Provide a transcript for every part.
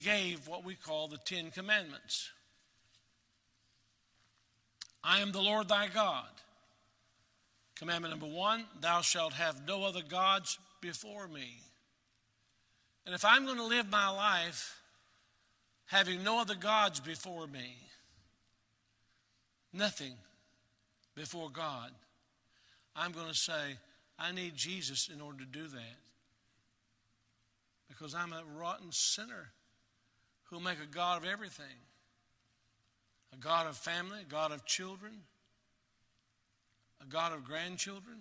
gave what we call the Ten Commandments. I am the Lord thy God. Commandment number 1, thou shalt have no other gods before me. And if I'm going to live my life having no other gods before me, nothing before God, I'm going to say, I need Jesus in order to do that. Because I'm a rotten sinner who'll make a God of everything. A God of family, a God of children, a God of grandchildren.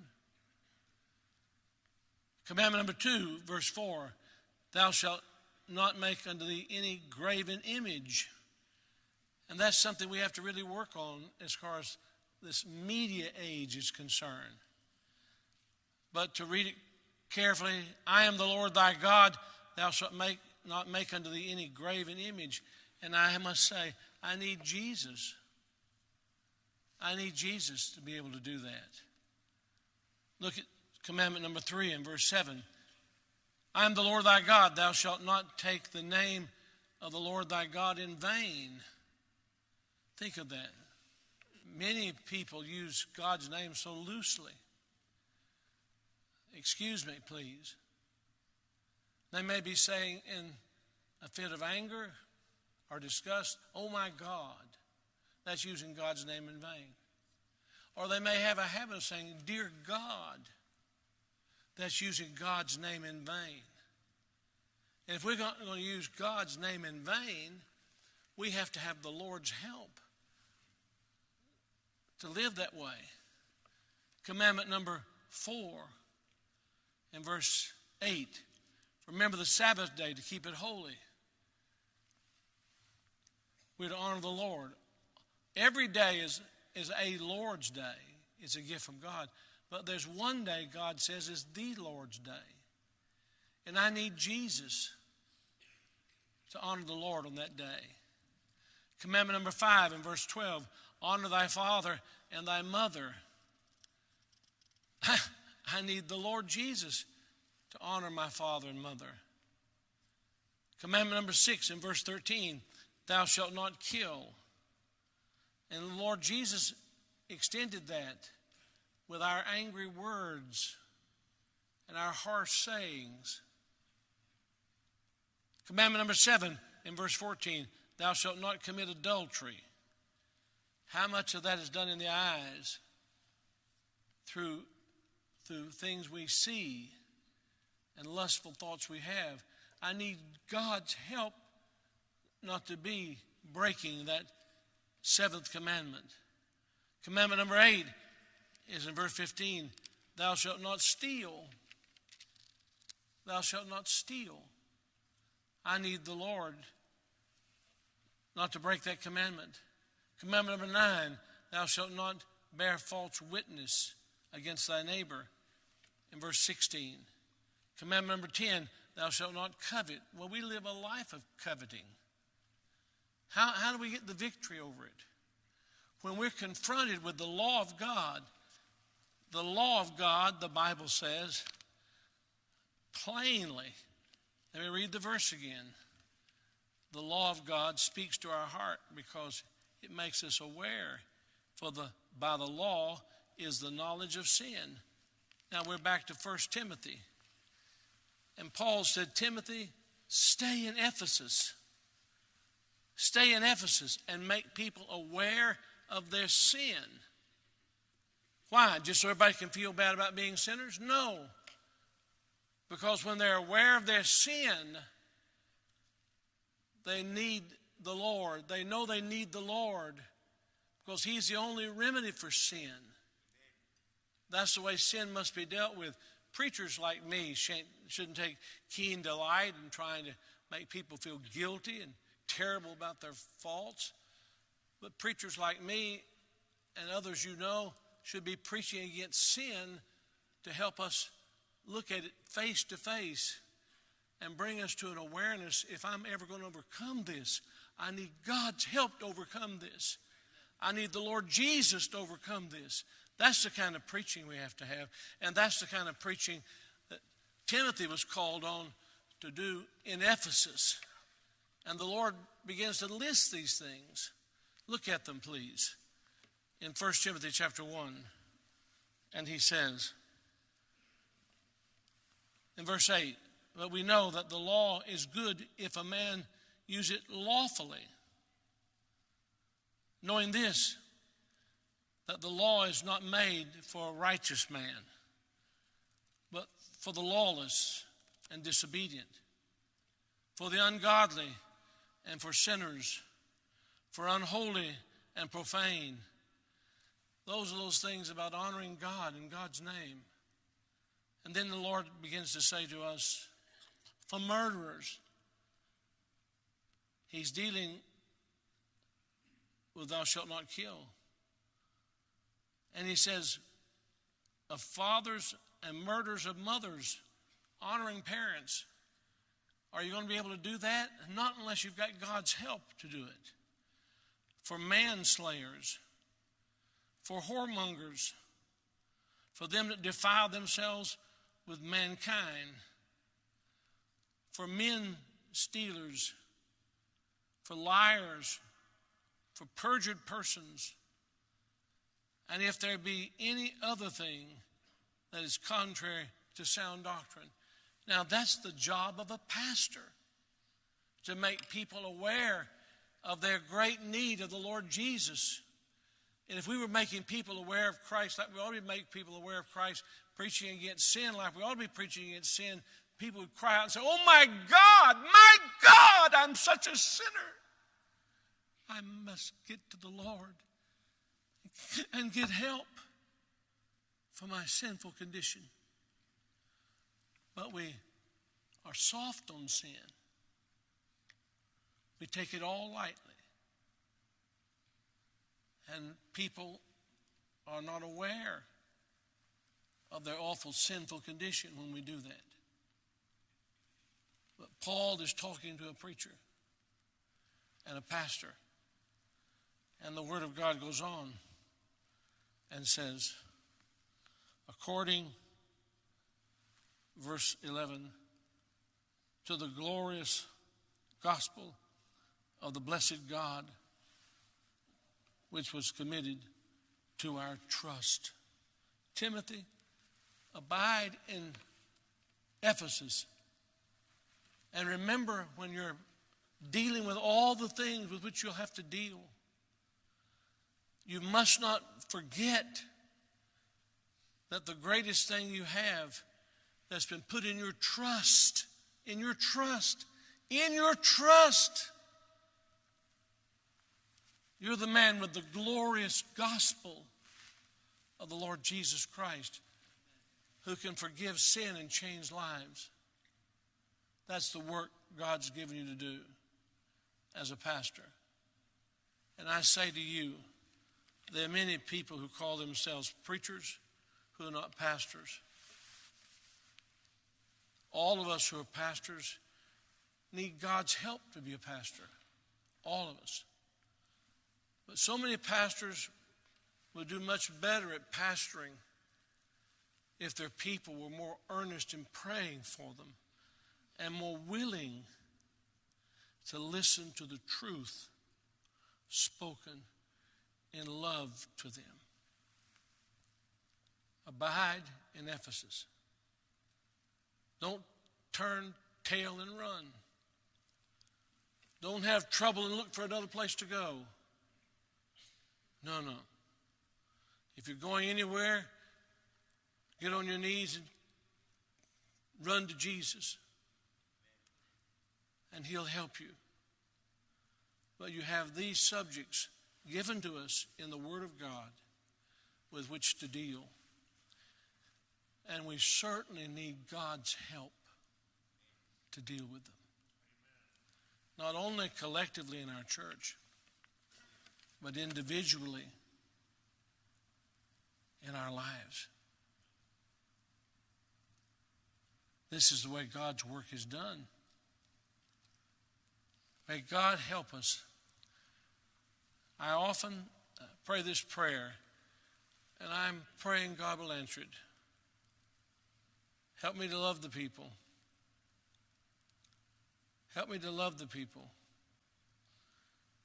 Commandment number 2, verse 4, thou shalt not make unto thee any graven image. And that's something we have to really work on as far as this media age is concerned. But to read it carefully, I am the Lord thy God, thou shalt not make unto thee any graven image. And I must say, I need Jesus. I need Jesus to be able to do that. Look at commandment number 3 in verse 7. I am the Lord thy God, thou shalt not take the name of the Lord thy God in vain. Think of that. Many people use God's name so loosely. Excuse me, please. They may be saying in a fit of anger or disgust, oh my God. That's using God's name in vain. Or they may have a habit of saying, dear God. That's using God's name in vain. And if we're going to use God's name in vain, we have to have the Lord's help to live that way. Commandment number 4 in verse 8. Remember the Sabbath day to keep it holy. We're to honor the Lord. Every day is a Lord's day. It's a gift from God. But there's one day God says is the Lord's day. And I need Jesus to honor the Lord on that day. Commandment number 5 in verse 12. Honor thy father and thy mother. I need the Lord Jesus to honor my father and mother. Commandment number 6 in verse 13. Thou shalt not kill. And the Lord Jesus extended that with our angry words and our harsh sayings. Commandment number 7 in verse 14. Thou shalt not commit adultery. How much of that is done in the eyes through things we see and lustful thoughts we have? I need God's help not to be breaking that 7th commandment. Commandment number 8 is in verse 15. Thou shalt not steal. Thou shalt not steal. I need the Lord not to break that commandment. Commandment number 9. Thou shalt not bear false witness against thy neighbor. In verse 16. Commandment number 10. Thou shalt not covet. Well, we live a life of coveting. How do we get the victory over it? When we're confronted with the law of God, the Bible says plainly, let me read the verse again. The law of God speaks to our heart because it makes us aware. By the law is the knowledge of sin. Now we're back to 1 Timothy. And Paul said, Timothy, stay in Ephesus. Stay in Ephesus and make people aware of their sin. Why? Just so everybody can feel bad about being sinners? No. Because when they're aware of their sin, they need the Lord. They know they need the Lord because He's the only remedy for sin. That's the way sin must be dealt with. Preachers like me shouldn't take keen delight in trying to make people feel guilty and terrible about their faults. But preachers like me and others you know should be preaching against sin to help us look at it face to face and bring us to an awareness. If I'm ever going to overcome this, I need God's help to overcome this. I need the Lord Jesus to overcome this. That's the kind of preaching we have to have. And that's the kind of preaching that Timothy was called on to do in Ephesus. And the Lord begins to list these things. Look at them, please. In 1 Timothy chapter 1, and he says, in verse 8, but we know that the law is good if a man use it lawfully, knowing this, that the law is not made for a righteous man, but for the lawless and disobedient, for the ungodly and for sinners, for unholy and profane. Those are those things about honoring God in God's name. And then the Lord begins to say to us, for murderers. He's dealing with thou shalt not kill. And he says, of fathers and murders of mothers, honoring parents. Are you going to be able to do that? Not unless you've got God's help to do it. For manslayers, for whoremongers, for them that defile themselves with mankind, for men stealers, for liars, for perjured persons, and if there be any other thing that is contrary to sound doctrine. Now, that's the job of a pastor, to make people aware of their great need of the Lord Jesus. And if we were making people aware of Christ, like we ought to make people aware of Christ, preaching against sin, like we ought to be preaching against sin, people would cry out and say, oh my God, I'm such a sinner. I must get to the Lord and get help for my sinful condition. But we are soft on sin. We take it all lightly. And people are not aware of their awful sinful condition when we do that. But Paul is talking to a preacher and a pastor. And the Word of God goes on and says, according, verse 11, to the glorious gospel of the blessed God, which was committed to our trust. Timothy, abide in Ephesus. And remember, when you're dealing with all the things with which you'll have to deal, you must not forget that the greatest thing you have that's been put in your trust, you're the man with the glorious gospel of the Lord Jesus Christ, who can forgive sin and change lives. That's the work God's given you to do as a pastor. And I say to you, there are many people who call themselves preachers who are not pastors. All of us who are pastors need God's help to be a pastor. All of us. But so many pastors would do much better at pastoring if their people were more earnest in praying for them and more willing to listen to the truth spoken in love to them. Abide in Ephesus. Don't turn tail and run. Don't have trouble and look for another place to go. No. If you're going anywhere, get on your knees and run to Jesus. And He'll help you. But you have these subjects given to us in the Word of God with which to deal. And we certainly need God's help to deal with them. Not only collectively in our church, but individually in our lives. This is the way God's work is done. May God help us. I often pray this prayer, and I'm praying God will answer it. Help me to love the people. Help me to love the people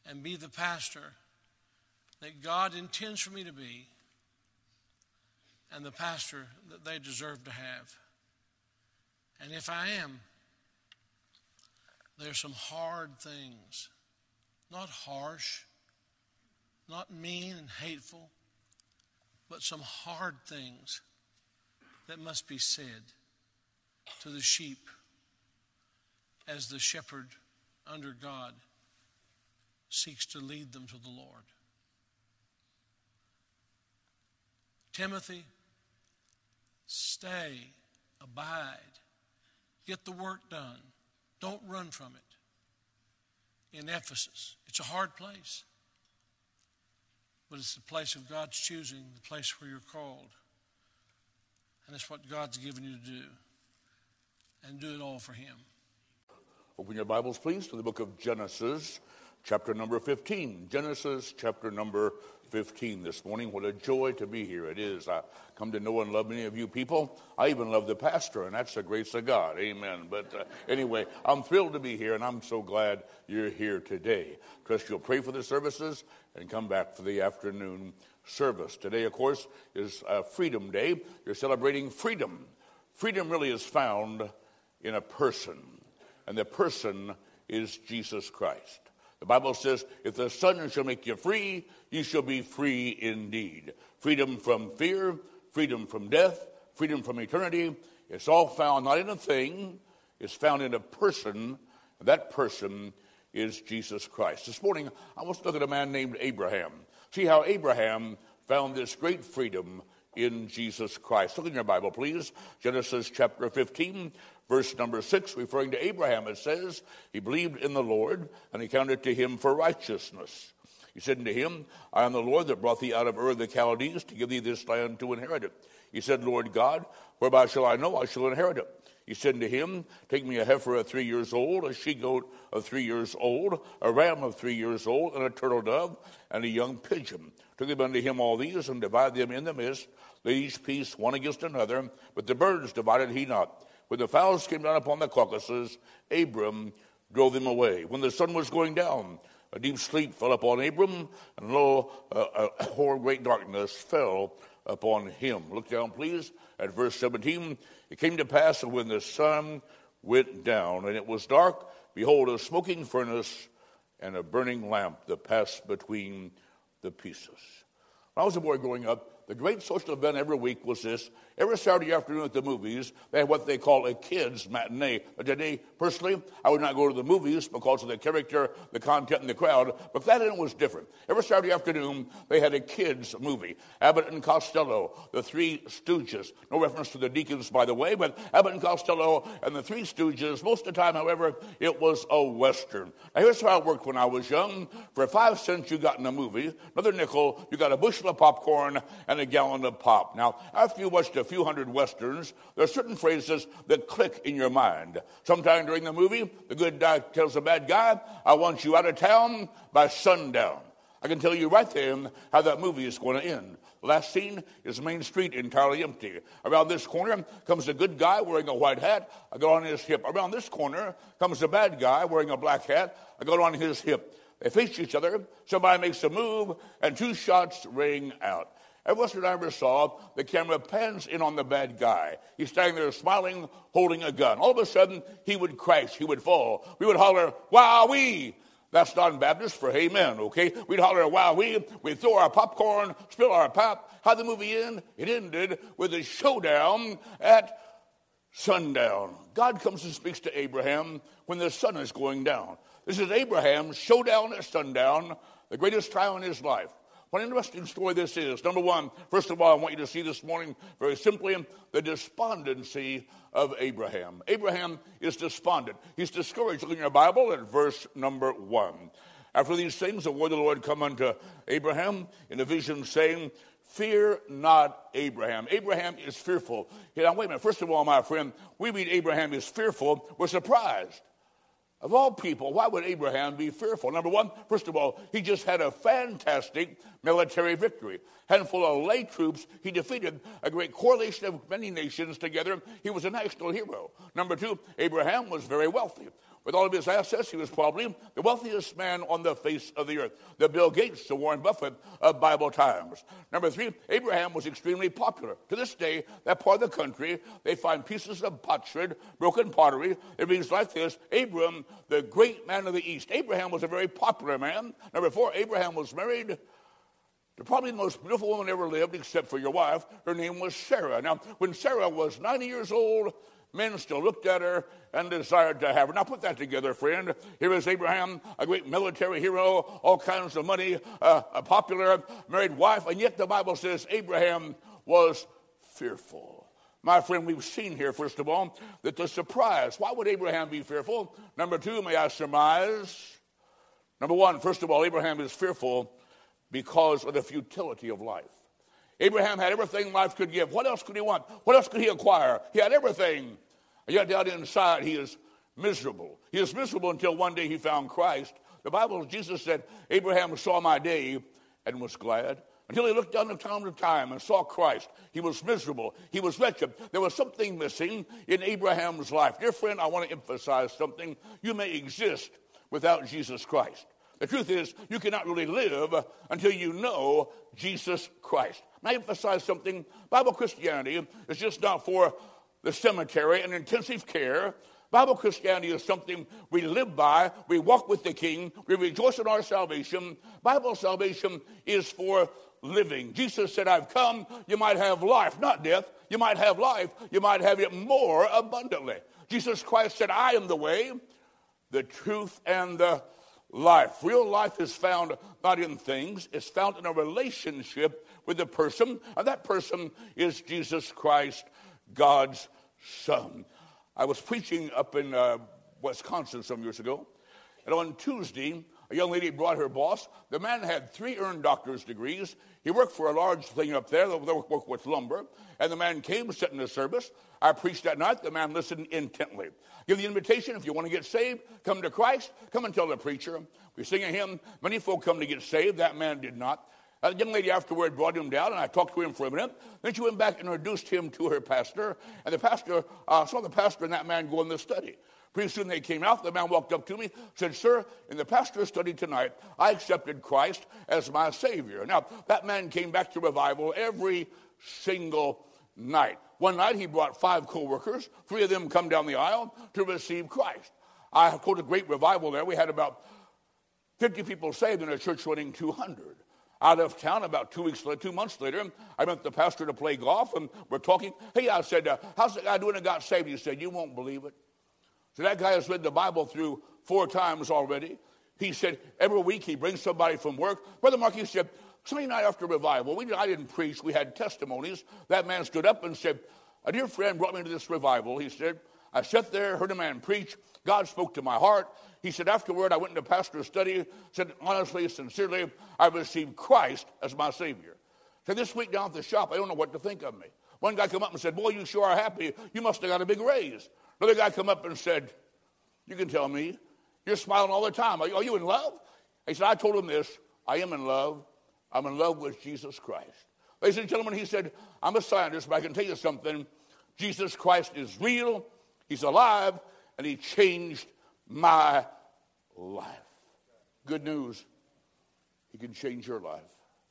and be the pastor that God intends for me to be, and the pastor that they deserve to have. And if I am, there's some hard things, not harsh, not mean and hateful, but some hard things that must be said to the sheep as the shepherd under God seeks to lead them to the Lord. Timothy, stay, abide, get the work done. Don't run from it. In Ephesus, it's a hard place, but it's the place of God's choosing, the place where you're called. And it's what God's given you to do. And do it all for Him. Open your Bibles, please, to the book of Genesis, chapter number 15. Genesis, chapter number 15 this morning. What a joy to be here it is. I come to know and love many of you people. I even love the pastor, and that's the grace of God. Amen. But anyway, I'm thrilled to be here, and I'm so glad you're here today. Trust you'll pray for the services and come back for the afternoon service. Today, of course, is Freedom Day. You're celebrating freedom. Freedom really is found in a person, and the person is Jesus Christ. The Bible says, if the Son shall make you free, you shall be free indeed. Freedom from fear, freedom from death, freedom from eternity. It's all found not in a thing, it's found in a person, and that person is Jesus Christ. This morning, I want to look at a man named Abraham. See how Abraham found this great freedom in Jesus Christ. Look in your Bible, please. Genesis chapter 15, verse number 6, referring to Abraham, it says, he believed in the Lord, and he counted to him for righteousness. He said unto him, I am the Lord that brought thee out of Ur of the Chaldees to give thee this land to inherit it. He said, Lord God, whereby shall I know I shall inherit it? He said unto him, take me a heifer of 3 years old, a she-goat of 3 years old, a ram of 3 years old, and a turtle dove, and a young pigeon. Took him unto him all these, and divided them in the midst, laid each piece one against another, but the birds divided he not. When the fowls came down upon the carcasses, Abram drove them away. When the sun was going down, a deep sleep fell upon Abram, and lo, a whole great darkness fell upon him. Look down, please, at verse 17. It came to pass that when the sun went down, and it was dark, behold, a smoking furnace and a burning lamp that passed between the pieces. When I was a boy growing up, the great social event every week was this. Every Saturday afternoon at the movies, they had what they call a kids' matinee. Today, personally, I would not go to the movies because of the character, the content, and the crowd, but that was different. Every Saturday afternoon, they had a kids' movie. Abbott and Costello, the Three Stooges. No reference to the Deacons, by the way, but Abbott and Costello and the Three Stooges. Most of the time, however, it was a Western. Now, here's how it worked when I was young. For 5 cents, you got in a movie. Another nickel, you got a bushel of popcorn and a gallon of pop. Now, after you watched a few hundred Westerns, there are certain phrases that click in your mind. Sometime during the movie, the good guy tells the bad guy, I want you out of town by sundown. I can tell you right then how that movie is going to end. The last scene is Main Street entirely empty. Around this corner comes the good guy wearing a white hat. I got on his hip. Around this corner comes the bad guy wearing a black hat. I got on his hip. They face each other. Somebody makes a move, and 2 shots ring out. Every Western I ever saw, the camera pans in on the bad guy. He's standing there smiling, holding a gun. All of a sudden, he would crash. He would fall. We would holler, wowee. That's non-Baptist for amen, okay? We'd holler, wowee. We'd throw our popcorn, spill our pop. How'd the movie end? It ended with a showdown at sundown. God comes and speaks to Abraham when the sun is going down. This is Abraham's showdown at sundown, the greatest trial in his life. What an interesting story this is. Number one, first of all, I want you to see this morning very simply the despondency of Abraham. Abraham is despondent. He's discouraged. Look in your Bible at verse number 1. After these things, the word of the Lord come unto Abraham in a vision, saying, fear not, Abraham. Abraham is fearful. Now, wait a minute. First of all, my friend, we read Abraham is fearful. We're surprised. Of all people, why would Abraham be fearful? Number one, first of all, he just had a fantastic military victory. Handful of lay troops, he defeated a great coalition of many nations together. He was a national hero. Number two, Abraham was very wealthy. With all of his assets, he was probably the wealthiest man on the face of the earth. The Bill Gates, the Warren Buffett of Bible times. Number 3, Abraham was extremely popular. To this day, that part of the country, they find pieces of potsherd, broken pottery. It reads like this: Abram, the great man of the East. Abraham was a very popular man. Number 4, Abraham was married to probably the most beautiful woman ever lived, except for your wife. Her name was Sarah. Now, when Sarah was 90 years old, men still looked at her and desired to have her. Now put that together, friend. Here is Abraham, a great military hero, all kinds of money, a popular married wife, and yet the Bible says Abraham was fearful. My friend, we've seen here, first of all, that the surprise. Why would Abraham be fearful? Number 2, may I surmise? Number 1, first of all, Abraham is fearful because of the futility of life. Abraham had everything life could give. What else could he want? What else could he acquire? He had everything. And yet down inside, he is miserable. He is miserable until one day he found Christ. The Bible, Jesus said, Abraham saw my day and was glad. Until he looked down the time to time and saw Christ. He was miserable. He was wretched. There was something missing in Abraham's life. Dear friend, I want to emphasize something. You may exist without Jesus Christ. The truth is, you cannot really live until you know Jesus Christ. And I emphasize something. Bible Christianity is just not for the cemetery and intensive care. Bible Christianity is something we live by. We walk with the King. We rejoice in our salvation. Bible salvation is for living. Jesus said, I've come, you might have life, not death. You might have life. You might have it more abundantly. Jesus Christ said, I am the way, the truth, and the life. Real life is found not in things. It's found in a relationship with the person. And that person is Jesus Christ, God's Son. I was preaching up in Wisconsin some years ago. And on Tuesday, a young lady brought her boss. The man had 3 earned doctor's degrees. He worked for a large thing up there. They worked with lumber. And the man came, sat in the service. I preached that night. The man listened intently. Give the invitation. If you want to get saved, come to Christ. Come and tell the preacher. We sing a hymn. Many folk come to get saved. That man did not. The young lady afterward brought him down, and I talked to him for a minute. Then she went back and introduced him to her pastor. And the pastor saw the pastor and that man go in the study. Pretty soon they came out. The man walked up to me, said, Sir, in the pastor's study tonight, I accepted Christ as my Savior. Now, that man came back to revival every single night. One night he brought 5 co-workers. 3 of them come down the aisle to receive Christ. I quote a great revival there. We had about 50 people saved in a church running 200. Out of town, about 2 months later, I met the pastor to play golf, and we're talking. Hey, I said, how's the guy doing that got saved? He said, you won't believe it. So that guy has read the Bible through 4 times already. He said, every week he brings somebody from work. Brother Mark, he said, Sunday night after revival, I didn't preach, we had testimonies. That man stood up and said, a dear friend brought me to this revival. He said, I sat there, heard a man preach. God spoke to my heart. He said, afterward, I went into pastor's study, said, honestly, sincerely, I received Christ as my Savior. So this week down at the shop, I don't know what to think of me. One guy come up and said, boy, you sure are happy. You must have got a big raise. Another guy come up and said, you can tell me. You're smiling all the time. Are you in love? He said, I told him this. I am in love. I'm in love with Jesus Christ. Ladies and gentlemen, he said, I'm a scientist, but I can tell you something. Jesus Christ is real. He's alive. And he changed my life. Good news. He can change your life.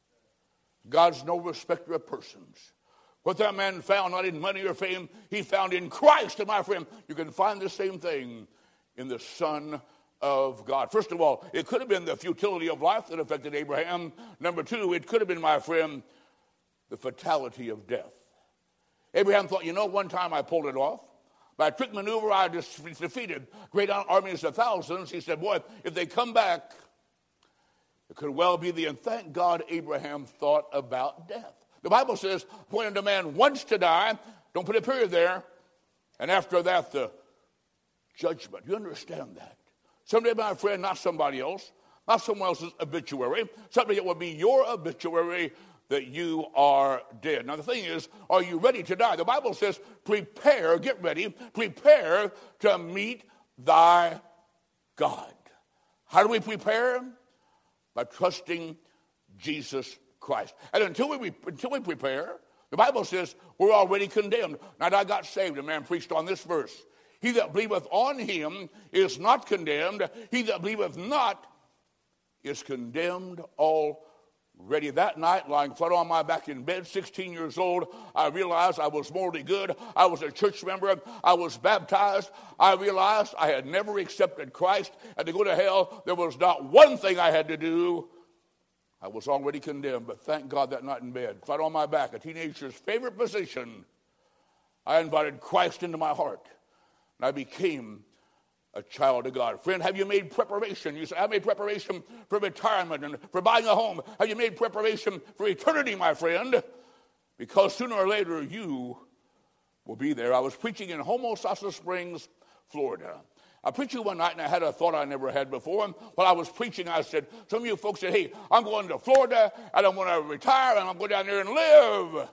God's no respecter of persons. What that man found, not in money or fame, he found in Christ. And my friend, you can find the same thing in the Son of God. First of all, it could have been the futility of life that affected Abraham. Number 2, it could have been, my friend, the fatality of death. Abraham thought, one time I pulled it off. By a trick maneuver, I defeated great armies of thousands. He said, boy, if they come back, it could well be the, and thank God Abraham thought about death. The Bible says, when a man wants to die, don't put a period there, and after that, the judgment. You understand that? Someday, my friend, not somebody else, not someone else's obituary, someday it will be your obituary that you are dead. Now, the thing is, are you ready to die? The Bible says, prepare, get ready, prepare to meet thy God. How do we prepare? By trusting Jesus Christ. And until we prepare, the Bible says we're already condemned. Now, I got saved. A man preached on this verse. He that believeth on him is not condemned. He that believeth not is condemned already. That night, lying flat on my back in bed, 16 years old, I realized I was morally good. I was a church member. I was baptized. I realized I had never accepted Christ, and to go to hell, there was not one thing I had to do. I was already condemned, but thank God that night in bed, flat on my back, a teenager's favorite position, I invited Christ into my heart, and I became a child of God. Friend, have you made preparation? You say, I made preparation for retirement and for buying a home. Have you made preparation for eternity, my friend? Because sooner or later, you will be there. I was preaching in Homosassa Springs, Florida. I preached one night, and I had a thought I never had before. While I was preaching, I said, some of you folks said, hey, I'm going to Florida, and I'm going to retire, and I'm going down there and live.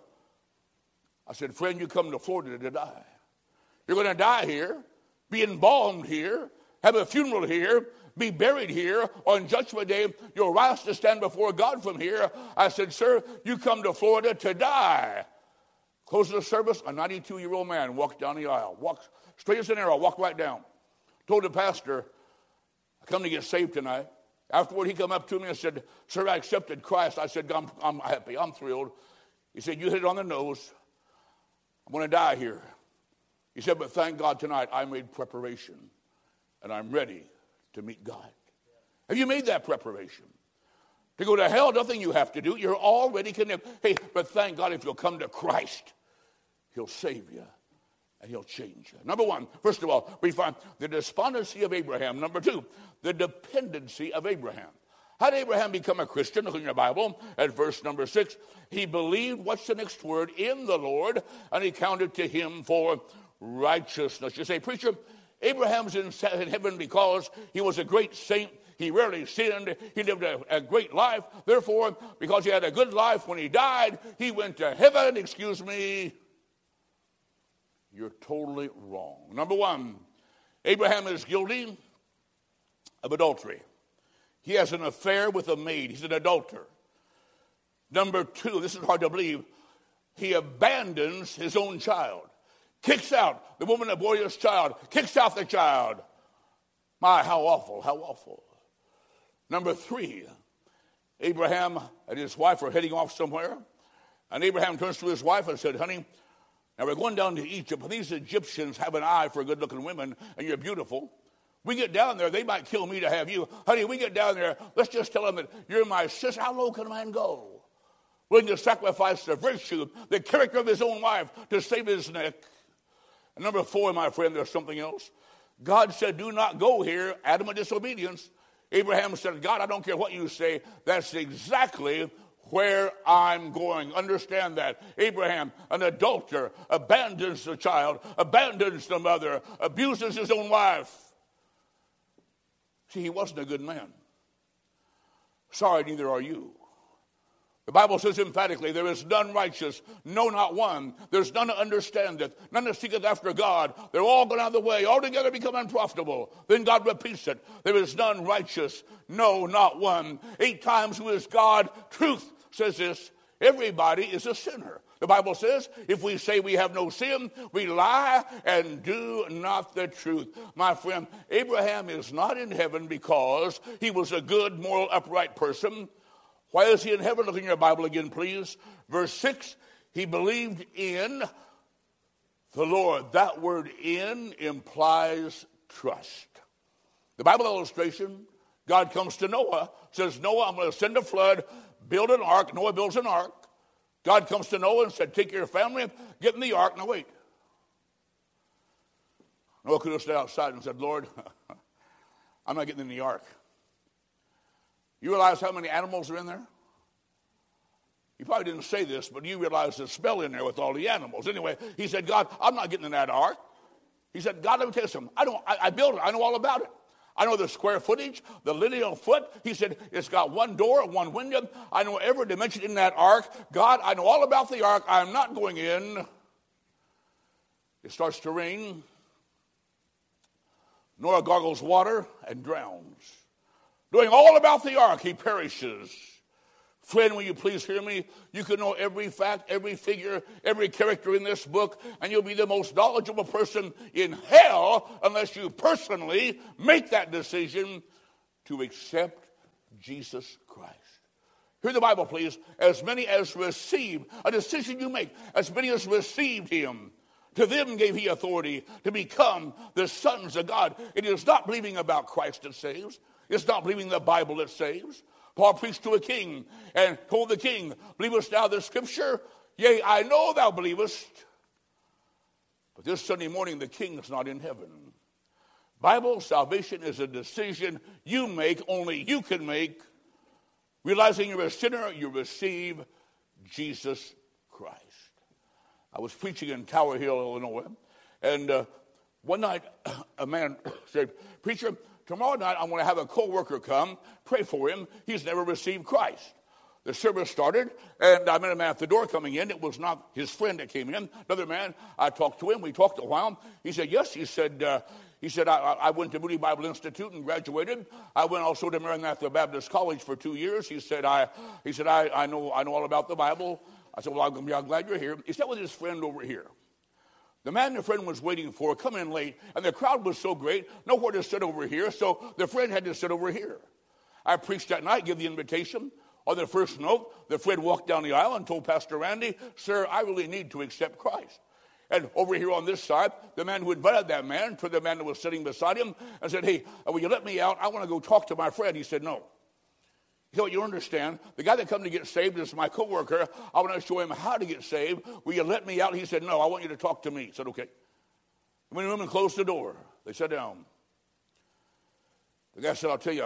I said, friend, you come to Florida to die. You're going to die here, be embalmed here, have a funeral here, be buried here. On Judgment Day, you'll rise to stand before God from here. I said, sir, you come to Florida to die. Close of the service, a 92-year-old man walked down the aisle, walked straight as an arrow, walked right down. Told the pastor, I come to get saved tonight. Afterward, he come up to me and said, sir, I accepted Christ. I said, I'm happy, I'm thrilled. He said, you hit it on the nose. I'm going to die here. He said, but thank God tonight I made preparation, and I'm ready to meet God. Have you made that preparation? To go to hell, nothing you have to do. You're already condemned. Hey, but thank God if you'll come to Christ, he'll save you, and he'll change you. Number one, first of all, we find the despondency of Abraham. Number two, the dependency of Abraham. How did Abraham become a Christian? Look in your Bible at verse number 6. He believed, what's the next word? In the Lord, and he counted to him for righteousness. You say, preacher, Abraham's in heaven because he was a great saint. He rarely sinned. He lived a great life. Therefore, because he had a good life when he died, he went to heaven. Excuse me. You're totally wrong. Number one, Abraham is guilty of adultery. He has an affair with a maid. He's an adulterer. Number two, this is hard to believe, he abandons his own child. Kicks out the woman that bore his child. Kicks out the child. My, how awful, how awful. Number three, Abraham and his wife are heading off somewhere. And Abraham turns to his wife and said, honey, now we're going down to Egypt, but these Egyptians have an eye for good-looking women, and you're beautiful. We get down there, they might kill me to have you. Honey, we get down there, let's just tell them that you're my sister. How low can a man go? Willing to sacrifice the virtue, the character of his own wife to save his neck. And number four, my friend, there's something else. God said, do not go here. Adamant disobedience. Abraham said, God, I don't care what you say. That's exactly where I'm going. Understand that. Abraham, an adulterer, abandons the child, abandons the mother, abuses his own wife. See, he wasn't a good man. Sorry, neither are you. The Bible says emphatically, there is none righteous, no, not one. There's none that understandeth, none that seeketh after God. They're all gone out of the way, altogether become unprofitable. Then God repeats it. There is none righteous, no, not one. 8 times who is God? Truth says this. Everybody is a sinner. The Bible says, if we say we have no sin, we lie and do not the truth. My friend, Abraham is not in heaven because he was a good, moral, upright person. Why is he in heaven? Look in your Bible again, please. Verse 6, he believed in the Lord. That word in implies trust. The Bible illustration, God comes to Noah, says, Noah, I'm going to send a flood, build an ark. Noah builds an ark. God comes to Noah and said, take your family, get in the ark. Now wait. Noah could have stayed outside and said, Lord, I'm not getting in the ark. You realize how many animals are in there? You probably didn't say this, but you realize the smell in there with all the animals. Anyway, he said, God, I'm not getting in that ark. He said, God, let me tell you something. I built it. I know all about it. I know the square footage, the linear foot. He said, it's got one door, one window. I know every dimension in that ark. God, I know all about the ark. I'm not going in. It starts to rain. Noah gargles water and drowns. Knowing all about the ark, he perishes. Friend, will you please hear me? You can know every fact, every figure, every character in this book, and you'll be the most knowledgeable person in hell unless you personally make that decision to accept Jesus Christ. Hear the Bible, please. As many as received, a decision you make, as many as received him, to them gave he authority to become the sons of God. It is not believing about Christ that saves. It's not believing the Bible that saves. Paul preached to a king and told the king, believest thou the scripture? Yea, I know thou believest. But this Sunday morning, the king is not in heaven. Bible salvation is a decision you make, only you can make. Realizing you're a sinner, you receive Jesus Christ. I was preaching in Tower Hill, Illinois, and one night a man said, preacher, tomorrow night I'm going to have a co-worker come, pray for him. He's never received Christ. The service started, and I met a man at the door coming in. It was not his friend that came in. Another man, I talked to him. We talked a while. He said, yes. He said, I went to Moody Bible Institute and graduated. I went also to Maranatha Baptist College for 2 years. He said, I know all about the Bible. I said, well, I'm glad you're here. He sat with his friend over here. The man the friend was waiting for come in late, and the crowd was so great, nowhere to sit over here, so the friend had to sit over here. I preached that night, gave the invitation. On the first note, the friend walked down the aisle and told Pastor Randy, sir, I really need to accept Christ. And over here on this side, the man who invited that man turned to the man that was sitting beside him and said, hey, will you let me out? I want to go talk to my friend. He said, no. He said, well, you understand, the guy that come to get saved is my coworker. I want to show him how to get saved. Will you let me out? He said, no, I want you to talk to me. He said, okay. I went in the room and closed the door. They sat down. The guy said, I'll tell you,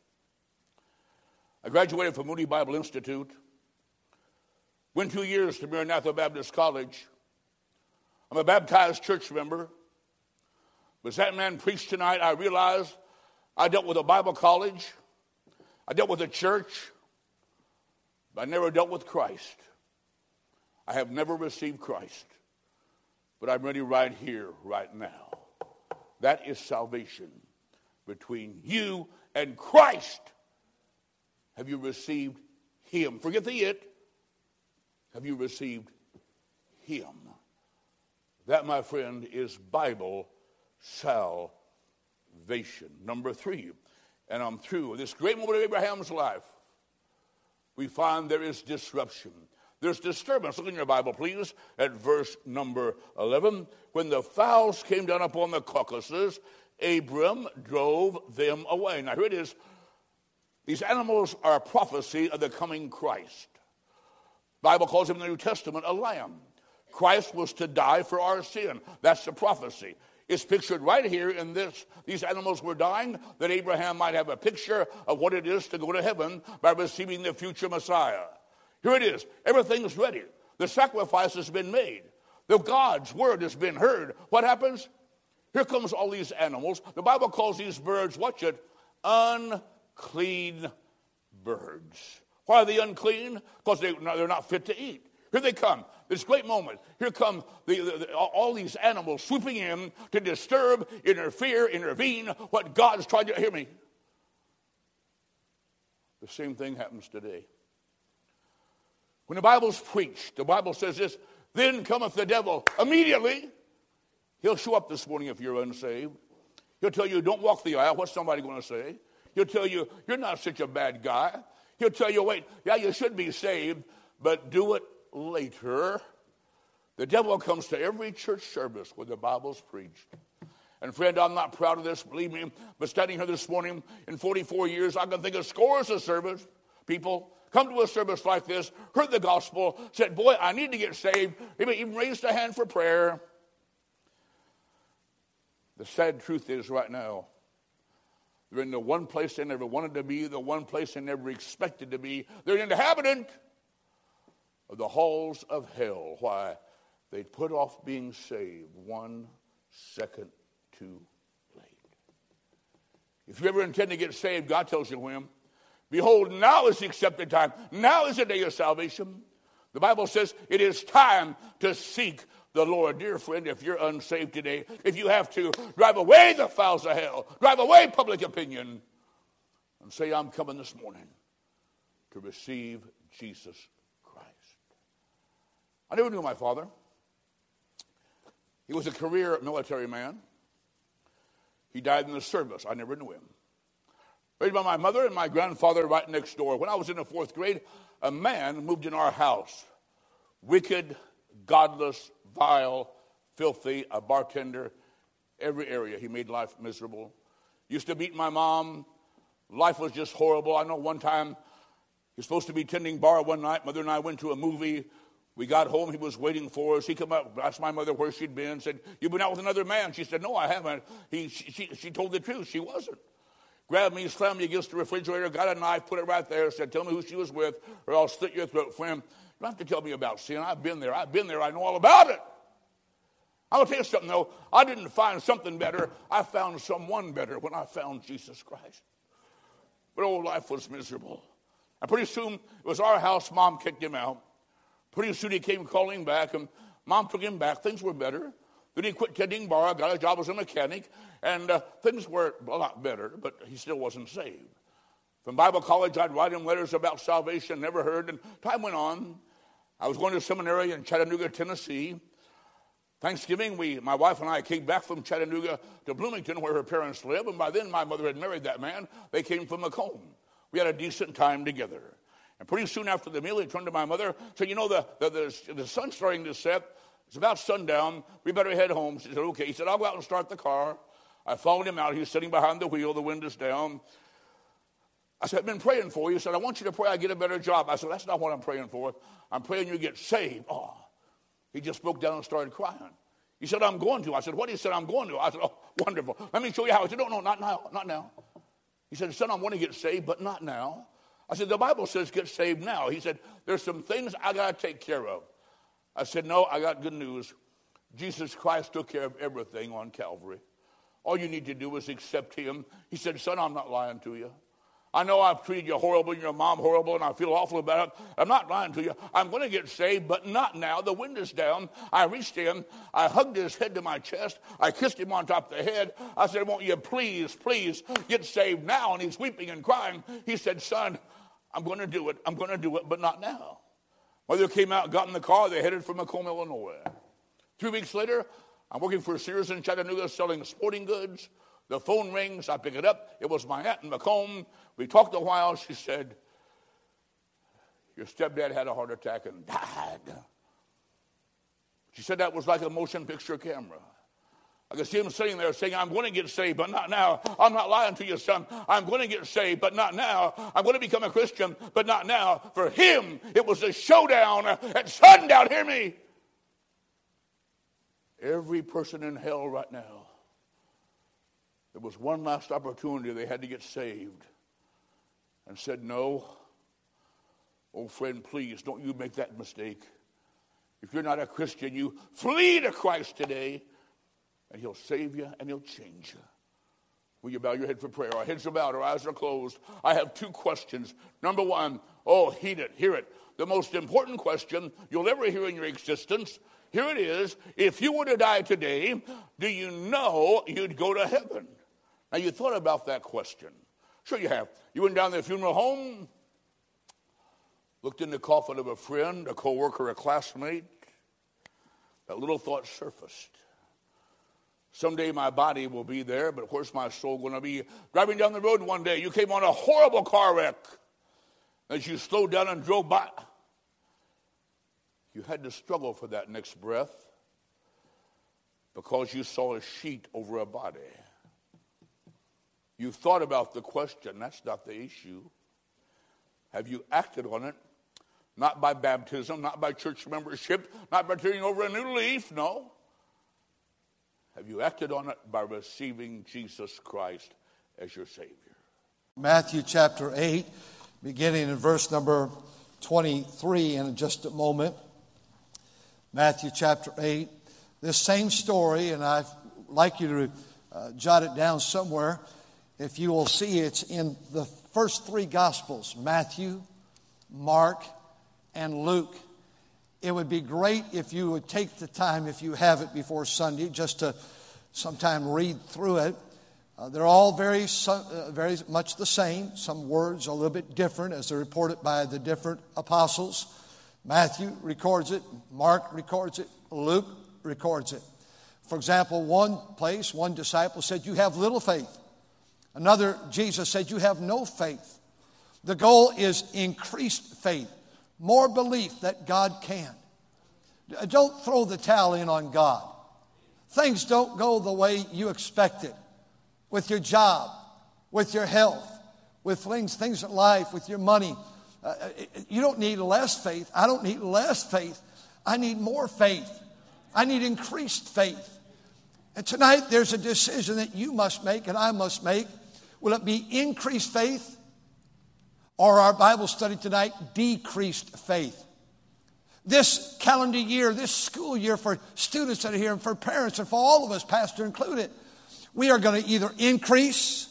I graduated from Moody Bible Institute, went 2 years to Maranatha Baptist College. I'm a baptized church member. But as that man preached tonight, I realized I dealt with a Bible college. I dealt with a church. But I never dealt with Christ. I have never received Christ. But I'm ready right here, right now. That is salvation between you and Christ. Have you received him? Forget the it. Have you received him? That, my friend, is Bible salvation. Number 3, and I'm through. This great moment of Abraham's life, we find there is disruption. There's disturbance. Look in your Bible, please, at verse number 11. When the fowls came down upon the Caucasus, Abram drove them away. Now, here it is. These animals are a prophecy of the coming Christ. The Bible calls him in the New Testament a lamb. Christ was to die for our sin. That's the prophecy. It's pictured right here in this. These animals were dying that Abraham might have a picture of what it is to go to heaven by receiving the future Messiah. Here it is. Everything's ready. The sacrifice has been made. The God's word has been heard. What happens? Here comes all these animals. The Bible calls these birds, watch it, unclean birds. Why are they unclean? Because they're not fit to eat. Here they come. This great moment. Here come all these animals swooping in to disturb, interfere, intervene what God is trying to hear me. The same thing happens today. When the Bible's preached, the Bible says this, then cometh the devil. Immediately, he'll show up this morning if you're unsaved. He'll tell you, don't walk the aisle. What's somebody going to say? He'll tell you, you're not such a bad guy. He'll tell you, wait, yeah, you should be saved, but do it later. The devil comes to every church service where the Bible's preached. And friend, I'm not proud of this, believe me, but standing here this morning in 44 years, I can think of scores of service people come to a service like this, heard the gospel, said, boy, I need to get saved. Maybe even raised a hand for prayer. The sad truth is right now, they're in the one place they never wanted to be, the one place they never expected to be. They're an inhabitant of the halls of hell. Why? They put off being saved 1 second too late. If you ever intend to get saved, God tells you when. Behold, now is the accepted time. Now is the day of salvation. The Bible says it is time to seek the Lord. Dear friend, if you're unsaved today, if you have to drive away the fowls of hell, drive away public opinion, and say, I'm coming this morning. to receive Jesus Christ. I never knew my father. He was a career military man. He died in the service. I never knew him. Raised by my mother and my grandfather right next door. When I was in the 4th grade, a man moved in our house. Wicked, godless, vile, filthy, a bartender, every area. He made life miserable. Used to beat my mom. Life was just horrible. I know one time he was supposed to be tending bar one night. Mother and I went to a movie. We got home. He was waiting for us. He came up, asked my mother where she'd been, said, "You've been out with another man." She said, "No, I haven't." She told the truth. She wasn't. Grabbed me, slammed me against the refrigerator, got a knife, put it right there, said, "Tell me who she was with, or I'll slit your throat." Friend, you don't have to tell me about sin. I've been there. I know all about it. I'm going to tell you something, though. I didn't find something better. I found someone better when I found Jesus Christ. But old life was miserable. And pretty soon, it was our house. Mom kicked him out. Pretty soon, he came calling back, and Mom took him back. Things were better. Then he quit tending bar, got a job as a mechanic, and things were a lot better, but he still wasn't saved. From Bible college, I'd write him letters about salvation, never heard, and time went on. I was going to seminary in Chattanooga, Tennessee. Thanksgiving, my wife and I came back from Chattanooga to Bloomington, where her parents live, and by then my mother had married that man. They came from Macomb. We had a decent time together. And pretty soon after the meal, he turned to my mother, said, "You know, the sun's starting to set. It's about sundown. We better head home." She said, "Okay." He said, "I'll go out and start the car." I followed him out. He was sitting behind the wheel. The windows down. I said, "I've been praying for you." He said, "I want you to pray I get a better job." I said, "That's not what I'm praying for. I'm praying you get saved." Oh, he just broke down and started crying. He said, "I'm going to." I said, "What?" He said, "I'm going to." I said, "Oh, wonderful. Let me show you how." He said, "No, not now, not now." He said, "Son, I want to get saved, but not now." I said, "The Bible says get saved now." He said, "There's some things I got to take care of." I said, "No, I got good news. Jesus Christ took care of everything on Calvary. All you need to do is accept him." He said, "Son, I'm not lying to you. I know I've treated you horrible and your mom horrible, and I feel awful about it. I'm not lying to you. I'm going to get saved, but not now. The window's down." I reached in. I hugged his head to my chest. I kissed him on top of the head. I said, "Won't you please get saved now?" And he's weeping and crying. He said, "Son, I'm going to do it. I'm going to do it, but not now." Mother came out, got in the car. They headed for Macomb, Illinois. 3 weeks later, I'm working for Sears in Chattanooga selling sporting goods. The phone rings. I pick it up. It was my aunt in Macomb. We talked a while. She said, "Your stepdad had a heart attack and died." She said that was like a motion picture camera. I could see him sitting there saying, "I'm going to get saved, but not now. I'm not lying to you, son. I'm going to get saved, but not now. I'm going to become a Christian, but not now." For him, it was a showdown at sundown. Hear me. Every person in hell right now, there was one last opportunity. They had to get saved. And said, "No. Oh, friend, please, don't you make that mistake. If you're not a Christian, you flee to Christ today, and he'll save you and he'll change you." Will you bow your head for prayer? Our heads are bowed, our eyes are closed. I have 2 questions. Number 1, heed it, hear it. The most important question you'll ever hear in your existence. Here it is. If you were to die today, do you know you'd go to heaven? Now, you thought about that question. Sure you have. You went down to the funeral home, looked in the coffin of a friend, a co-worker, a classmate. That little thought surfaced. Someday my body will be there, but where's my soul going to be? Driving down the road one day, you came on a horrible car wreck. As you slowed down and drove by, you had to struggle for that next breath because you saw a sheet over a body. You thought about the question. That's not the issue. Have you acted on it? Not by baptism, not by church membership, not by turning over a new leaf, no. Have you acted on it by receiving Jesus Christ as your Savior? Matthew chapter 8, beginning in verse number 23 in just a moment. Matthew chapter 8. This same story, and I'd like you to jot it down somewhere. If you will see, it's in the first 3 Gospels, Matthew, Mark, and Luke. It would be great if you would take the time, if you have it before Sunday, just to sometime read through it. They're all very much the same. Some words are a little bit different as they're reported by the different apostles. Matthew records it. Mark records it. Luke records it. For example, one place, one disciple said, "You have little faith." Another, Jesus said, "You have no faith." The goal is increased faith, more belief that God can. Don't throw the towel in on God. Things don't go the way you expected. With your job, with your health, with things in life, with your money. You don't need less faith. I don't need less faith. I need more faith. I need increased faith. And tonight there's a decision that you must make and I must make. Will it be increased faith or our Bible study tonight, decreased faith? This calendar year, this school year for students that are here and for parents and for all of us, pastor included, we are going to either increase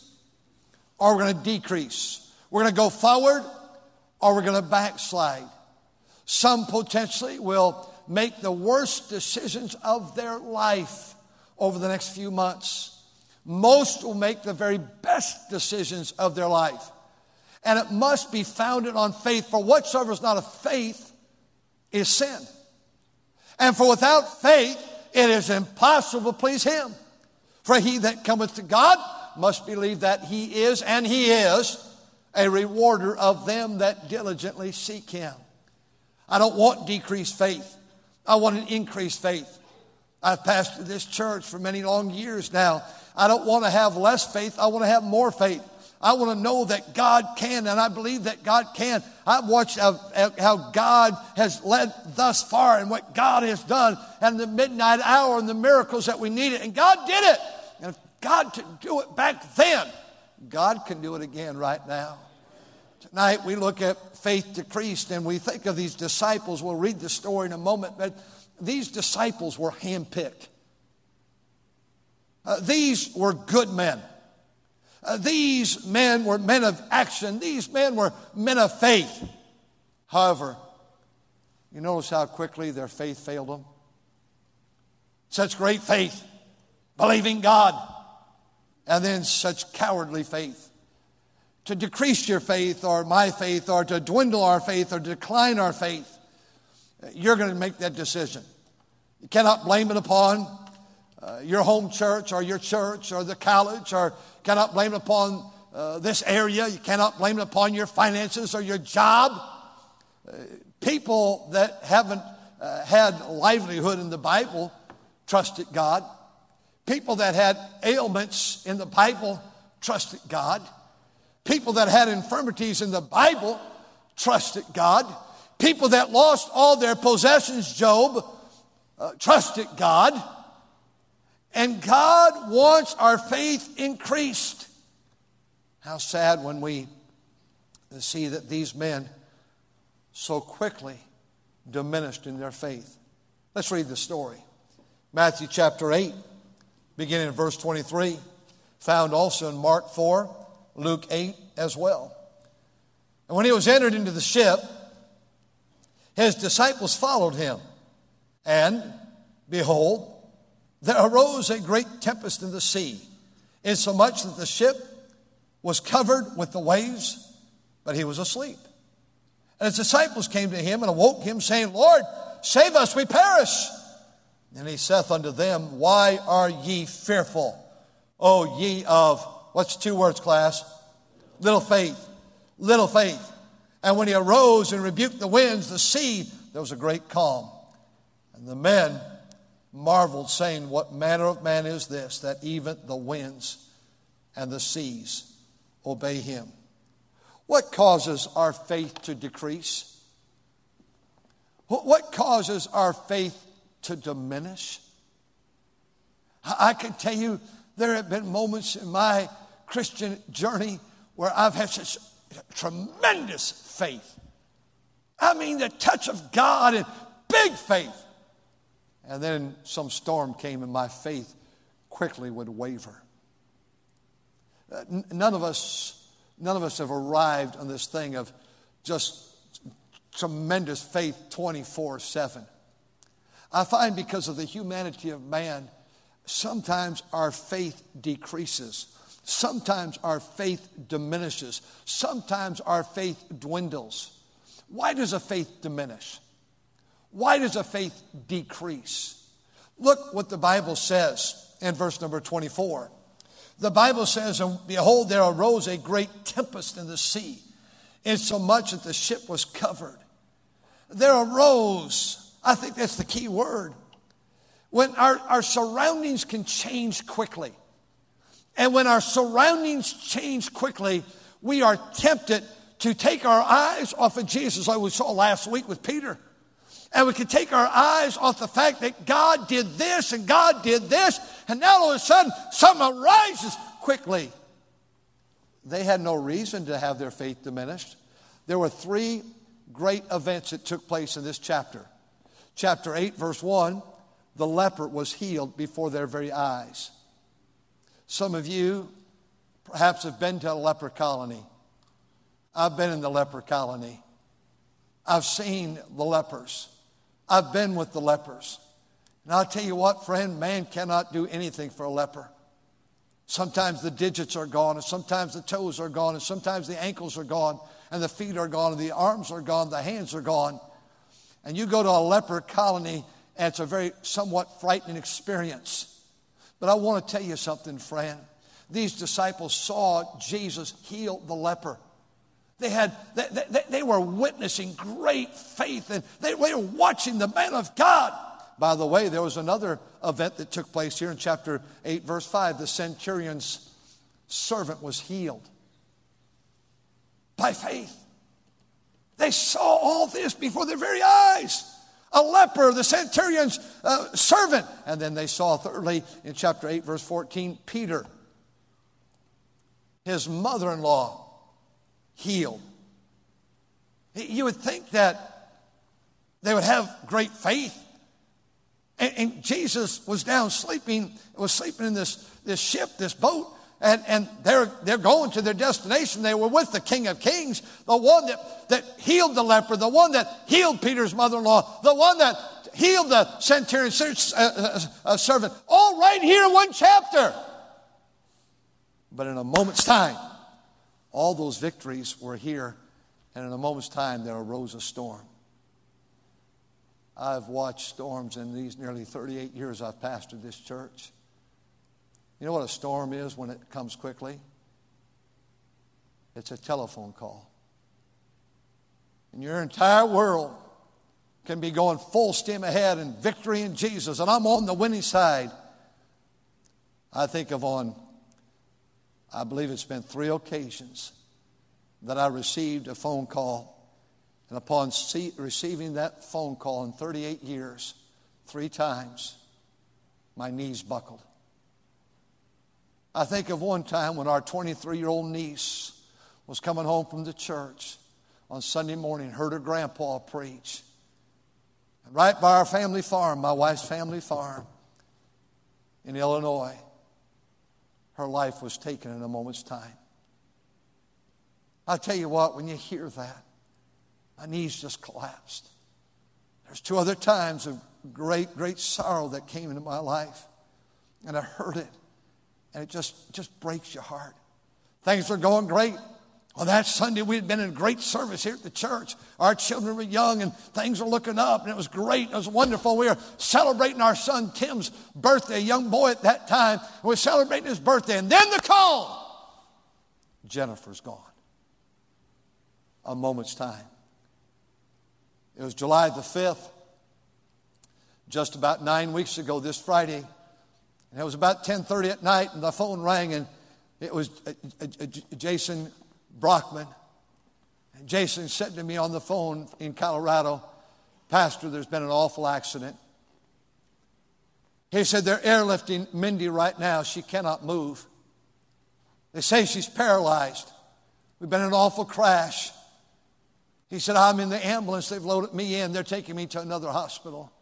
or we're going to decrease. We're going to go forward or we're going to backslide. Some potentially will make the worst decisions of their life over the next few months. Most will make the very best decisions of their life. And it must be founded on faith. For whatsoever is not of faith is sin. And for without faith, it is impossible to please Him. For he that cometh to God must believe that He is, and He is, a rewarder of them that diligently seek Him. I don't want decreased faith. I want an increased faith. I've pastored this church for many long years now. I don't want to have less faith. I want to have more faith. I want to know that God can, and I believe that God can. I've watched how God has led thus far and what God has done and the midnight hour and the miracles that we needed. And God did it. And if God could do it back then, God can do it again right now. Tonight we look at faith decreased and we think of these disciples. We'll read the story in a moment, but these disciples were handpicked. These were good men. These men were men of action. These men were men of faith. However, you notice how quickly their faith failed them? Such great faith, believing God, and then such cowardly faith. To decrease your faith or my faith or to dwindle our faith or decline our faith, you're going to make that decision. You cannot blame it upon your home church or the college, or cannot blame it upon this area. You cannot blame it upon your finances or your job. People that haven't had livelihood in the Bible trusted God. People that had ailments in the Bible trusted God. People that had infirmities in the Bible trusted God. People that lost all their possessions, Job, trusted God. And God wants our faith increased. How sad when we see that these men so quickly diminished in their faith. Let's read the story. Matthew chapter 8, beginning in verse 23, found also in Mark 4, Luke 8 as well. And when he was entered into the ship, his disciples followed him. And behold, there arose a great tempest in the sea, insomuch that the ship was covered with the waves, but he was asleep. And his disciples came to him and awoke him, saying, Lord, save us, we perish. And he saith unto them, Why are ye fearful, O ye of, what's 2 words, class? Little faith. Little faith. And when he arose and rebuked the winds, the sea, there was a great calm. And the men marveled, saying, What manner of man is this, that even the winds and the seas obey him? What causes our faith to decrease? What causes our faith to diminish? I can tell you there have been moments in my Christian journey where I've had such tremendous faith. I mean, the touch of God and big faith. And then some storm came and my faith quickly would waver. None of us have arrived on this thing of just tremendous faith 24/7. I find because of the humanity of man, sometimes our faith decreases. Sometimes our faith diminishes. Sometimes our faith dwindles. Why does a faith diminish? Why does a faith decrease? Look what the Bible says in verse number 24. The Bible says, and behold, there arose a great tempest in the sea, insomuch that the ship was covered. There arose, I think that's the key word, when our surroundings can change quickly. And when our surroundings change quickly, we are tempted to take our eyes off of Jesus, like we saw last week with Peter. And we can take our eyes off the fact that God did this and God did this, and now all of a sudden something arises quickly. They had no reason to have their faith diminished. There were three great events that took place in this chapter. Chapter 8, verse 1, the leper was healed before their very eyes. Some of you perhaps have been to a leper colony. I've been in the leper colony. I've seen the lepers. I've been with the lepers. And I'll tell you what, friend, man cannot do anything for a leper. Sometimes the digits are gone, and sometimes the toes are gone, and sometimes the ankles are gone, and the feet are gone, and the arms are gone, the hands are gone. And you go to a leper colony, and it's a very somewhat frightening experience. But I want to tell you something, friend. These disciples saw Jesus heal the leper. They were witnessing great faith, and they were watching the man of God. By the way, there was another event that took place here in chapter 8, verse 5. The centurion's servant was healed by faith. They saw all this before their very eyes. A leper, the centurion's servant. And then they saw, thirdly, in chapter 8, verse 14, Peter, his mother-in-law, healed. You would think that they would have great faith. And Jesus was down sleeping in this ship, this boat, and they're going to their destination. They were with the King of Kings, the one that healed the leper, the one that healed Peter's mother-in-law, the one that healed the centurion's servant, all right here in one chapter. But in a moment's time, all those victories were here, and in a moment's time there arose a storm. I've watched storms in these nearly 38 years I've pastored this church. You know what a storm is when it comes quickly? It's a telephone call. And your entire world can be going full steam ahead in victory in Jesus, and I'm on the winning side. I think of I believe it's been 3 occasions that I received a phone call. And upon receiving that phone call in 38 years, 3 times, my knees buckled. I think of one time when our 23-year-old niece was coming home from the church on Sunday morning, heard her grandpa preach. And right by our family farm, my wife's family farm in Illinois, her life was taken in a moment's time. I tell you what, when you hear that, my knees just collapsed. There's 2 other times of great, great sorrow that came into my life. And I heard it. And it just breaks your heart. Things were going great. On that Sunday, we had been in a great service here at the church. Our children were young and things were looking up. And it was great. It was wonderful. We were celebrating our son Tim's birthday, a young boy at that time. We were celebrating his birthday. And then the call. Jennifer's gone. A moment's time. It was July the 5th, just about 9 weeks ago this Friday. And it was about 10:30 at night, and the phone rang, and it was Jason Brockman. And Jason said to me on the phone in Colorado, Pastor, there's been an awful accident. He said, they're airlifting Mindy right now. She cannot move. They say she's paralyzed. We've been in an awful crash. He said, I'm in the ambulance. They've loaded me in. They're taking me to another hospital.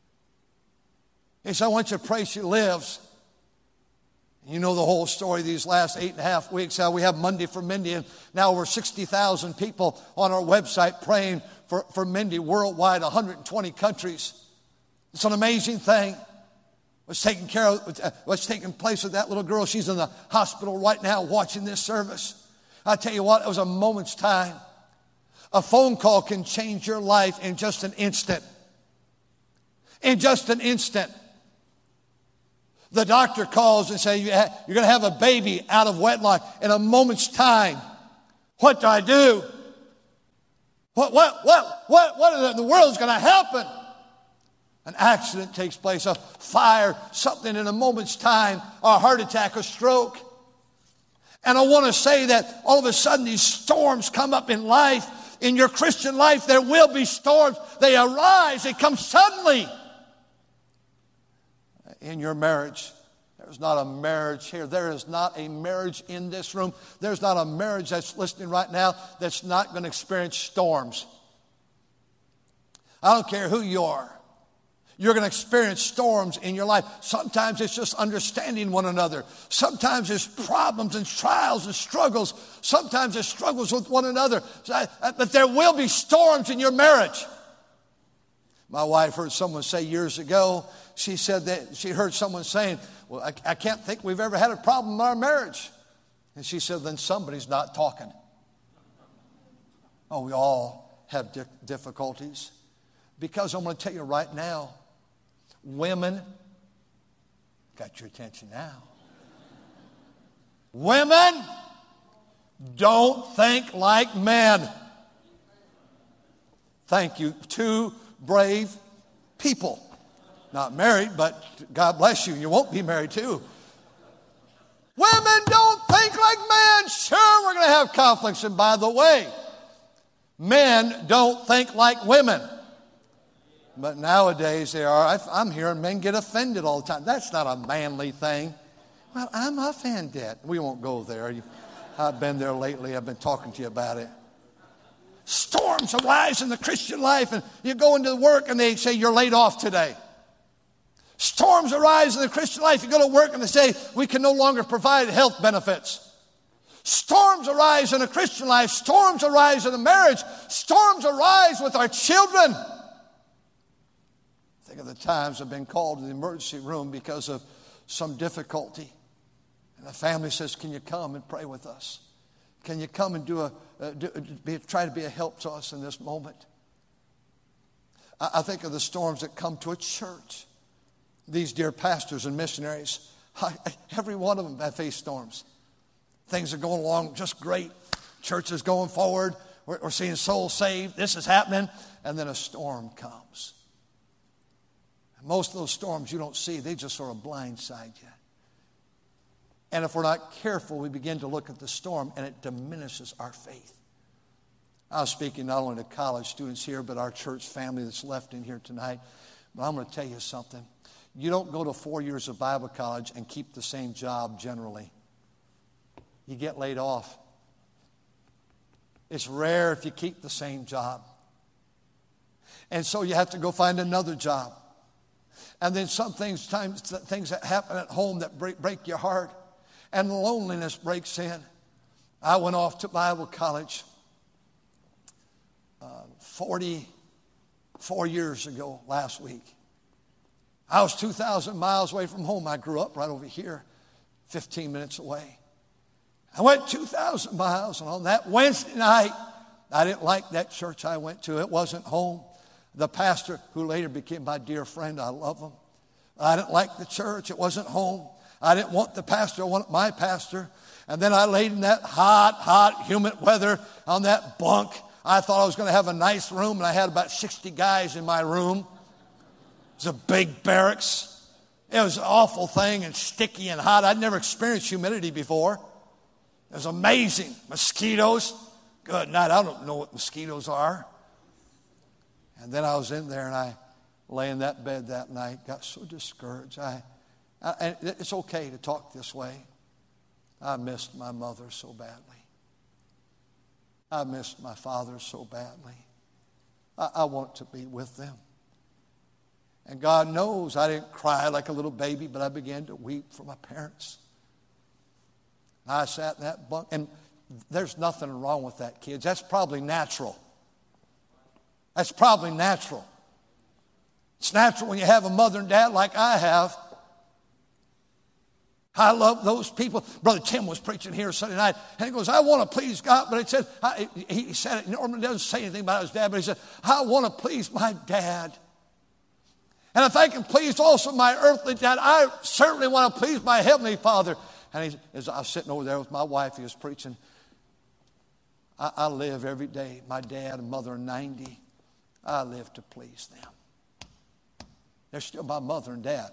He said, I want you to pray she lives. You know the whole story these last 8.5 weeks, how we have Monday for Mindy, and now over 60,000 people on our website praying for Mindy worldwide, 120 countries. It's an amazing thing. what's taking place with that little girl. She's in the hospital right now watching this service. I tell you what, it was a moment's time. A phone call can change your life in just an instant. In just an instant. The doctor calls and says, you're going to have a baby out of wedlock in a moment's time. What do I do? What in the world is going to happen? An accident takes place, a fire, something in a moment's time, a heart attack, a stroke. And I want to say that all of a sudden these storms come up in life. In your Christian life, there will be storms. They arise. They come suddenly. In your marriage, there's not a marriage here. There is not a marriage in this room. There's not a marriage that's listening right now that's not going to experience storms. I don't care who you are. You're going to experience storms in your life. Sometimes it's just understanding one another. Sometimes there's problems and trials and struggles. Sometimes there's struggles with one another. But there will be storms in your marriage. My wife heard someone say years ago, she said that she heard someone saying, well, I can't think we've ever had a problem in our marriage. And she said, then somebody's not talking. Oh, we all have difficulties. Because I'm going to tell you right now, women, got your attention now. Women don't think like men. Thank you. Two brave people. Not married, but God bless you. You won't be married too. Women don't think like men. Sure, we're going to have conflicts. And by the way, men don't think like women. But nowadays they are. I'm hearing men get offended all the time. That's not a manly thing. Well, I'm offended. We won't go there. I've been there lately. I've been talking to you about it. Storms arise in the Christian life, and you go into work and they say you're laid off today. Storms arise in the Christian life. You go to work and they say we can no longer provide health benefits. Storms arise in a Christian life. Storms arise in a marriage. Storms arise with our children. Think of the times I've been called to the emergency room because of some difficulty. And the family says, can you come and pray with us? Can you come and try to be a help to us in this moment? I think of the storms that come to a church. These dear pastors and missionaries, every one of them have faced storms. Things are going along just great. Church is going forward. We're seeing souls saved. This is happening. And then a storm comes. And most of those storms you don't see. They just sort of blindside you. And if we're not careful, we begin to look at the storm and it diminishes our faith. I was speaking not only to college students here, but our church family that's left in here tonight. But I'm going to tell you something. You don't go to 4 years of Bible college and keep the same job generally. You get laid off. It's rare if you keep the same job. And so you have to go find another job. And then sometimes things that happen at home that break your heart. And loneliness breaks in. I went off to Bible college 44 years ago last week. I was 2,000 miles away from home. I grew up right over here, 15 minutes away. I went 2,000 miles, and on that Wednesday night, I didn't like that church I went to. It wasn't home. The pastor, who later became my dear friend, I love him. I didn't like the church. It wasn't home. I didn't want the pastor. I wanted my pastor. And then I laid in that hot, humid weather on that bunk. I thought I was going to have a nice room, and I had about 60 guys in my room. It was a big barracks. It was an awful thing and sticky and hot. I'd never experienced humidity before. It was amazing. Mosquitoes. Good night. I don't know what mosquitoes are. And then I was in there and I lay in that bed that night, got so discouraged. And it's okay to talk this way. I missed my mother so badly. I missed my father so badly. I want to be with them. And God knows I didn't cry like a little baby, but I began to weep for my parents. I sat in that bunk, and there's nothing wrong with that, kids. That's probably natural. That's probably natural. It's natural when you have a mother and dad like I have. I love those people. Brother Tim was preaching here Sunday night, and he goes, I want to please God. But it said, he said it, normally doesn't say anything about his dad, but he said, I want to please my dad. And if I can please also my earthly dad, I certainly want to please my heavenly Father. And as I was sitting over there with my wife, he was preaching. I live every day. My dad and mother are 90. I live to please them. They're still my mother and dad.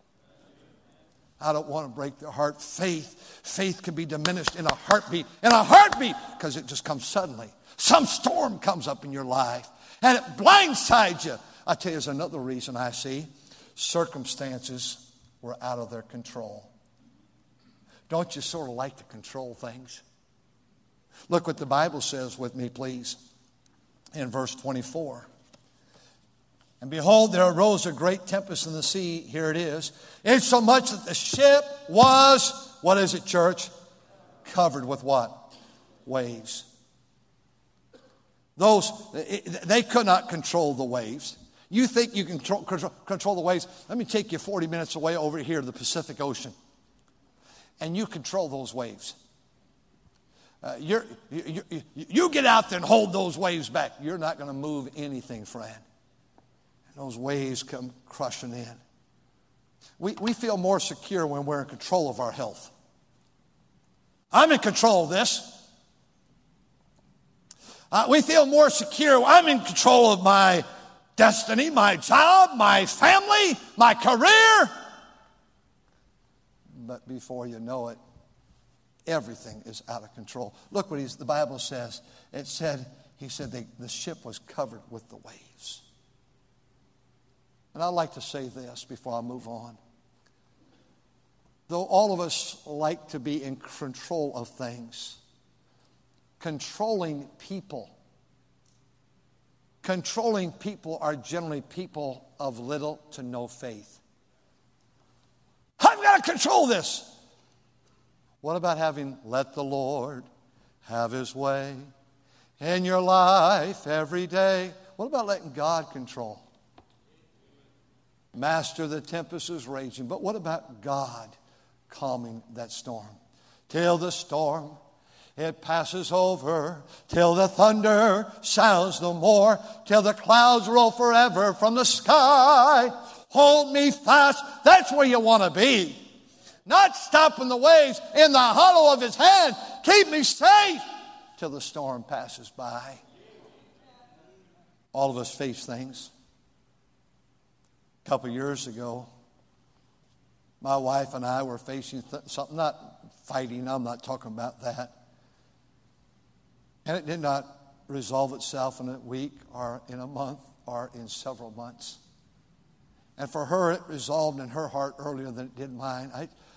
I don't want to break their heart. Faith can be diminished in a heartbeat. In a heartbeat, because it just comes suddenly. Some storm comes up in your life, and it blindsides you. I tell you, there's another reason I see. Circumstances were out of their control. Don't you sort of like to control things? Look what the Bible says with me, please, in verse 24. And behold, there arose a great tempest in the sea. Here it is. Insomuch that the ship was, what is it, church? Covered with what? Waves. They could not control the waves. You think you can control the waves? Let me take you 40 minutes away over here to the Pacific Ocean. And you control those waves. You get out there and hold those waves back. You're not going to move anything, friend. And those waves come crushing in. We feel more secure when we're in control of our health. I'm in control of this. We feel more secure. I'm in control of my destiny, my job, my family, my career. But before you know it, everything is out of control. Look what the Bible says. He said the ship was covered with the waves. And I'd like to say this before I move on. Though all of us like to be in control of things, controlling people are generally people of little to no faith. I've got to control this. What about having let the Lord have his way in your life every day? What about letting God control? Master, the tempest is raging. But what about God calming that storm? Till the storm, it passes over. Till the thunder sounds no more. Till the clouds roll forever from the sky. Hold me fast. That's where you want to be. Not stopping the waves in the hollow of his hand. Keep me safe till the storm passes by. All of us face things. A couple years ago, my wife and I were facing something, not fighting, I'm not talking about that. And it did not resolve itself in a week or in a month or in several months. And for her, it resolved in her heart earlier than it did mine.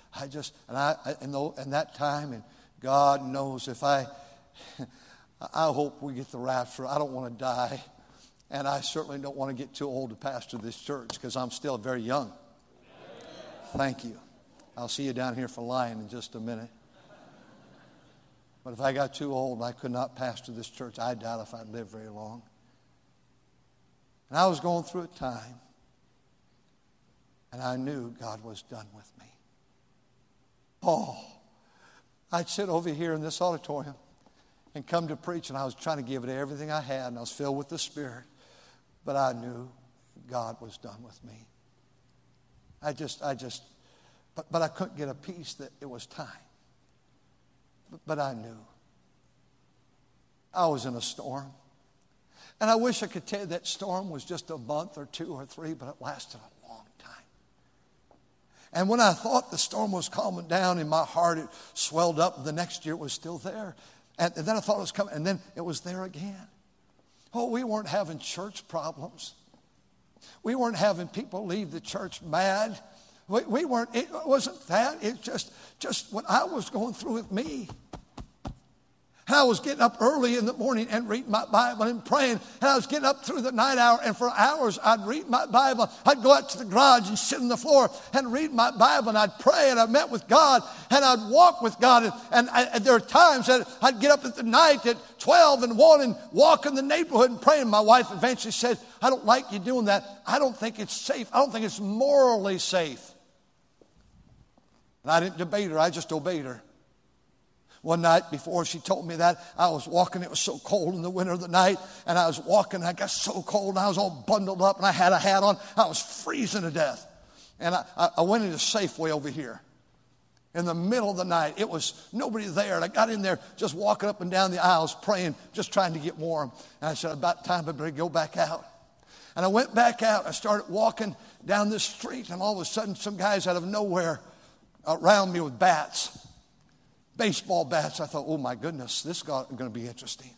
In that time, and God knows if I hope we get the rapture. I don't want to die. And I certainly don't want to get too old to pastor this church because I'm still very young. Thank you. I'll see you down here for Lion in just a minute. But if I got too old and I could not pastor this church, I doubt if I'd live very long. And I was going through a time, and I knew God was done with me. Oh, I'd sit over here in this auditorium and come to preach, and I was trying to give it everything I had, and I was filled with the Spirit. But I knew God was done with me. But I couldn't get a peace that it was time. But I knew. I was in a storm. And I wish I could tell you that storm was just a month or 2 or 3, but it lasted a long time. And when I thought the storm was calming down in my heart, it swelled up. The next year it was still there. And then I thought it was coming, and then it was there again. Oh, we weren't having church problems. We weren't having people leave the church mad. We weren't, it wasn't that. It's just what I was going through with me. And I was getting up early in the morning and reading my Bible and praying. And I was getting up through the night hour, and for hours I'd read my Bible. I'd go out to the garage and sit on the floor and read my Bible, and I'd pray, and I met with God, and I'd walk with God. And there are times that I'd get up at the night at 12 and 1 and walk in the neighborhood and pray. And my wife eventually said, I don't like you doing that. I don't think it's safe. I don't think it's morally safe. And I didn't debate her, I just obeyed her. One night before she told me that, I was walking. It was so cold in the winter of the night. And I was walking. I got so cold. And I was all bundled up. And I had a hat on. I was freezing to death. And I went into Safeway over here. In the middle of the night. It was nobody there. And I got in there just walking up and down the aisles praying, just trying to get warm. And I said, about time I better go back out. And I went back out. I started walking down this street. And all of a sudden, some guys out of nowhere around me with bats. Baseball bats. I thought, oh my goodness, this is going to be interesting.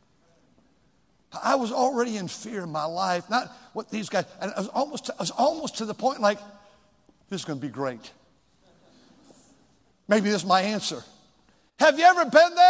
I was already in fear in my life, not what these guys, and I was almost to the point like, this is going to be great. Maybe this is my answer. Have you ever been there?